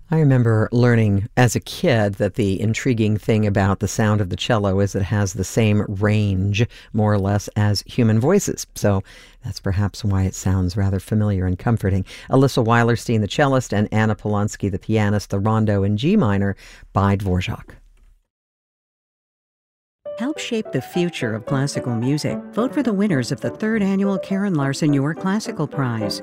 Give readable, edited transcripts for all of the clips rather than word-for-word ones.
I remember learning as a kid that the intriguing thing about the sound of the cello is it has the same range, more or less, as human voices. So that's perhaps why it sounds rather familiar and comforting. Alyssa Weilerstein, the cellist, and Anna Polonsky, the pianist, the Rondo in G minor by Dvorak. Help shape the future of classical music. Vote for the winners of the 3rd annual Karen Larson Your Classical Prize.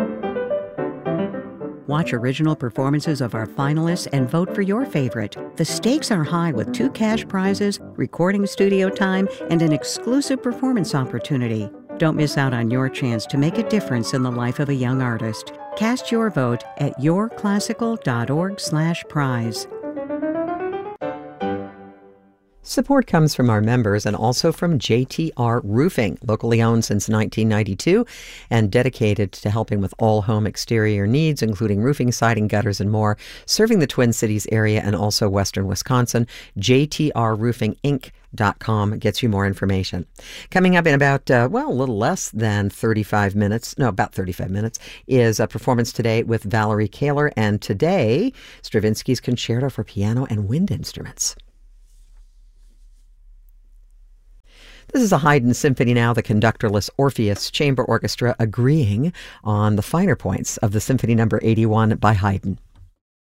Watch original performances of our finalists and vote for your favorite. The stakes are high with 2 cash prizes, recording studio time, and an exclusive performance opportunity. Don't miss out on your chance to make a difference in the life of a young artist. Cast your vote at yourclassical.org/prize. Support comes from our members and also from JTR Roofing, locally owned since 1992 and dedicated to helping with all home exterior needs, including roofing, siding, gutters, and more, serving the Twin Cities area and also western Wisconsin. JTRRoofingInc.com gets you more information. Coming up in about, a little less than 35 minutes, is a performance today with Valerie Kaler, and today, Stravinsky's Concerto for Piano and Wind Instruments. This is a Haydn symphony now, the conductorless Orpheus Chamber Orchestra agreeing on the finer points of the Symphony No. 81 by Haydn.